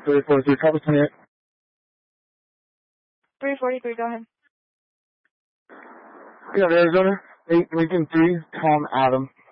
343, copy 28. 343, go ahead. Yeah, Arizona, 8 Lincoln 3, Tom Adam.